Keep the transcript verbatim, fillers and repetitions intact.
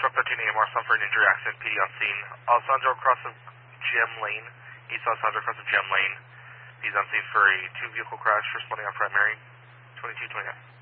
Truck thirteen A M R, suffered an injury accident, P D on scene. Alessandro across of Gem Lane, East Alessandro across of Gem Lane. He's on scene for a two-vehicle crash, responding on primary, twenty-two twenty-nine.